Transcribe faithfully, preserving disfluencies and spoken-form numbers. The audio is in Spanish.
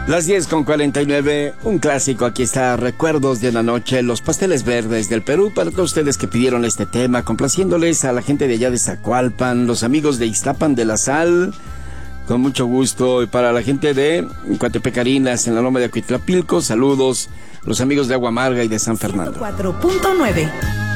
Las diez con cuarenta y nueve, un clásico, aquí está, Recuerdos de una noche, Los Pasteles Verdes del Perú, para todos ustedes que pidieron este tema, complaciéndoles a la gente de allá de Zacualpan, los amigos de Iztapan de la Sal, con mucho gusto, y para la gente de Coatepecarinas, en la loma de Acuitlapilco, saludos, los amigos de Agua Amarga y de San Fernando. cuatro punto nueve